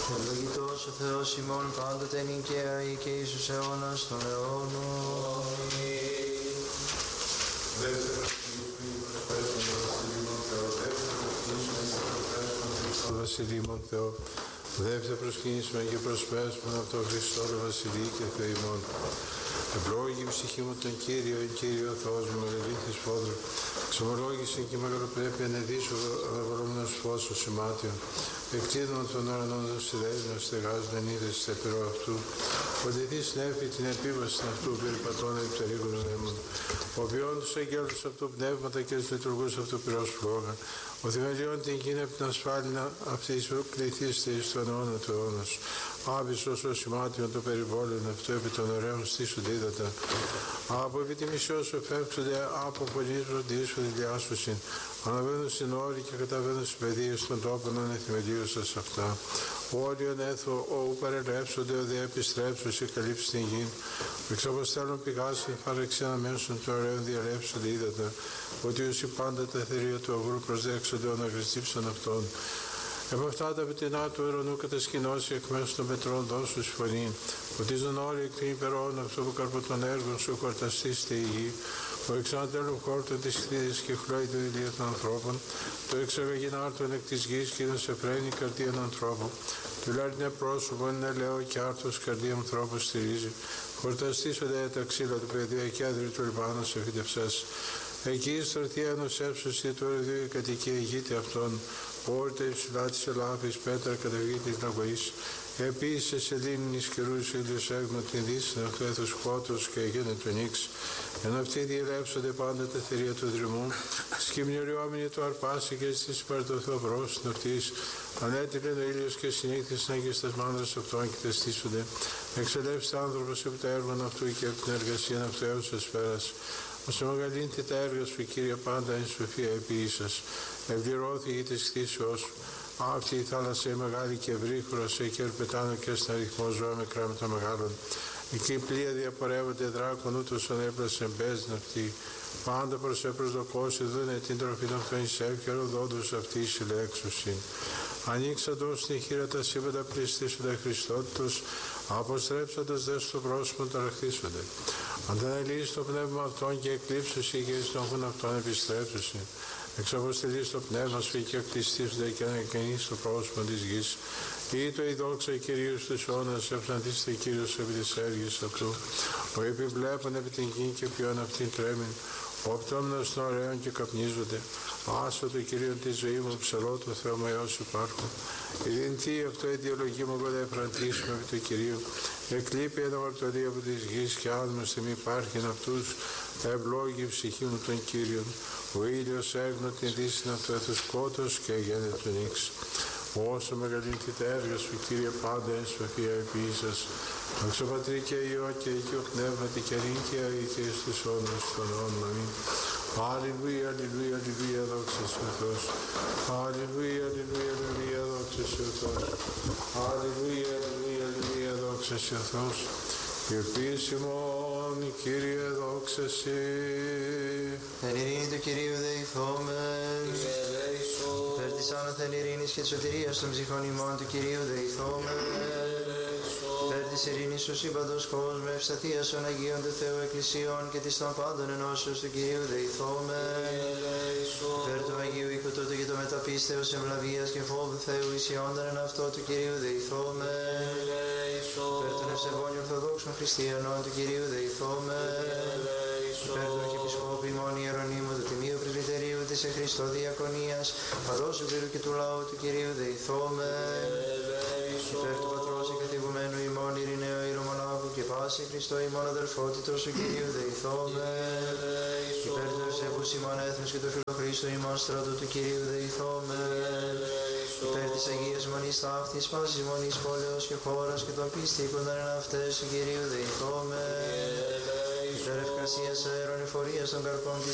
Ευλογητός ο Θεός ημών πάντοτε νικαία ή και εις τους αιώνας των αιώνων. Βασιλείμων Θεό, δεύτερο προσκύνησμα και προσπέσουμε από τον Χριστό τον Βασιλεί και Θεό ημών. Ευλόγη η ψυχή μου τον Κύριο, Κύριο Θεός μου, ελεήθης φόδρο. Ξομολόγησε και μεγαλοπρέπεια ενεδίσου αγορόμενος φως του σημάτιον. Εκτίδων των ουρανών των σιδέσμων στεγάζουν ενίδες σε περό αυτού. Οντιδείς νέφη την επίβαση αυτού περιπατών επιτερίγων έμων. Ο ποιόν τους αγγέλους αυτού πνεύματα και τους λειτουργούς αυτού πυρός φλόγα. Ο θεμελιών την γίνει από την ασφάλεια αυτής που κληθείστε εις τον αιώνα του αιώνας. Άβυσσος ο σημάτιον το περιβόλων αυτού επί των ωραίων στήσουν δίδατα. Από επιτιμησιός σου φεύξονται από πολλής βροντής που δηλιάσουσιν. Αναβαίνουν στην όρη και καταβαίνουν στις παιδείες των τόπων ανεθυμελίωσας αυτά. Όριον έθω όπου παρελεύσονται ο δε επιστρέψουν σε καλύψει την γη. Εξαποστέλων πηγάσουν φάρεξεν αμέσων των ωραίων διαλέψονται είδατα. Ότι όσοι πάντα τα θερία του αγρού προσδέξονται ον αγριστήψαν αυτών. Επ' αυτά τα πετεινά του ουρανού κατασκηνώσει εκ μέσω των πετρών δώσου φωνή. Ποτίζουν όλοι εκ των υπερών αυτού που καρπό των έργων σου κορταστήστε η γη. Ο εξάντελου χόρτων της χθίδης και χλώει του ηλίου των ανθρώπων. Το εξαγαγινάρτων εκ της γης και είναι σε φρένη καρδία των ανθρώπων. Του λάρνε πρόσωπο είναι λέω και άρτος καρδία ανθρώπου στηρίζει. Χορταστήσονται τα ξύλα του πεδίου και άδρυ του Λιβάνου σε φυτευσές. Εκεί η στρατεία ενός έψωστη του ορειδιού η κατοικία ηγείται αυτών. Πόρτα υψηλά της ελάφης, πέτρα καταυγή της λαγωής. Επίσης σε σελήνης καιρούς ήλιος έγνω την δύση, αυτού έθους σκότος και έγινε του νίξ. Εν αυτοί διελεύσονται πάντα τα θηρία του δρυμού. Σκυμνιοριόμενοι του αρπάσει και στις παρατοθεοβρός νοχτής. Ανέτειλεν ο ήλιος και συνήθισαν και στις μάνδρες αυτών και τεστήσονται. Εξελεύσεται άνθρωπος από τα έργα αυτού και από την εργασία αυτού έως εσφαίρας. Ώστε μεγαλύνθη τα έργα σου, Κύριε, πάντα εν σοφία επί ίσας. Ευληρώθη η της χθήσεώς σου. Αυτή η θάλασσα η μεγάλη και ευρύχωρος, εκεί ερπετάνω και στον αριθμό ζώα μικρά με τα μεγάλων. Εκεί οι πλοία διαπορεύονται δράκων, ούτως ον έπλασε μπέζν αυτή. Πάντα προς επροσδοκώσει δούνε την τροφή των αυτών εις εύκαιρο δόντους αυτή η συλλέξουσιν. Ανοίξαντος την χείρα τα σύμπαντα πληστήσοντα Χριστότητος, αποστρέψαντος δε στο πρόσωπο τα ραχθήσονται. Ανταναλύεις το πνεύμα αυτών και εκλείψουσι και εις τον χουν αυτών επιστρέψουσι. Εξαποστελείς το πνεύμα σου και εκτιστήσονται και ανακαινείς το πρόσωπο της γης. Ή το η δόξα Κυρίου στους αιώνας ευσαντήστε Κύριος επί της έργης αυτού. Ο επιβλέπων επί την γη και ποιον αυτήν τρέμην. Ο πτώμενος των ωραίων και καπνίζονται. Άσο το Κυρίον τη ζωή μου, ψαλό το Θεό μου έως υπάρχω. Η δυνθή αυτό η διαλογή μου εγώ θα εφραντήσουμε επί του Κυρίου. Εκλείπει ένα μαρτωρή από της γης και άδμαστε μη υπάρχει αυτούς. Θα ευλόγει η ψυχή μου τον Κύριον. Ο ήλιος έγνω την δύση αυτού έτος σκότος και γέννε του νίξ. Όσο μεγαλύνθη τα έργα σου, Κύριε, πάντα εν σοφία επί ίσας. Δόξα Πατρί και Υιό και Αγίο Πνεύματι και αλήθεια ηθείς στους αιώνας των αιώνων. Αμήν. Αλληλούια, αλληλούια, αλληλούια, δόξα σου ο Θεός. Αλληλούια, αλληλούια, αλληλούια, δόξα σου ο Θεός. Αλληλούια, αλληλούια, αλληλούια, δόξα σου ο Θεός. Επίσημον, Κύριε, δόξα σε. Εν ειρήνη του Κυρίου δεηθόμεν. Υπέρ της άνωθεν ειρήνης και της σωτηρίας των ψυχών ημών του Κυρίου δεηθόμεν. Υπέρ της ειρήνης του σύμπαντος κόσμου, ευσταθίας των Αγίων του Θεού Εκκλησιών και της των πάντων ενώσεως του Κυρίου δεηθόμεν. Υπέρ του Αγίου οίκου τούτου και το μεταπίστεως ευλαβίας και φόβου Θεού ισιόντων εν αυτό του Κυρίου δεηθόμεν. Υπέρ των ευσεβών Ορθοδόξων Χριστιανών του Κυρίου δεηθόμεν. Υπέρ του Αρχιεπισκόπου ημών Ιερονύμου του Τιμίου Πρεσβυτερίου της Χριστό Διακονίας, παντός του πλήρου και του λαού του Κυρίου δεηθόμεν. Υπέρ του Πατρός εκαθηγουμένου ημών Ειρηναίου Ιερομονάχου και πάση Χριστό ημών αδελφότητος του Κυρίου δεηθόμεν. Υπέρ του ευσεβούς ημών έθνους και του φιλοχρίστου ημών στρατού του Κυρίου δεηθόμεν. Υπέρ της Αγίας Μονής ταύτης, πάσης μονής πόλεως και χώρας και των πίστικων εν αυτές του Κυρίου δεηθόμεν. Υπέρ ευκρασίας αέρων εφορίας των καρπών της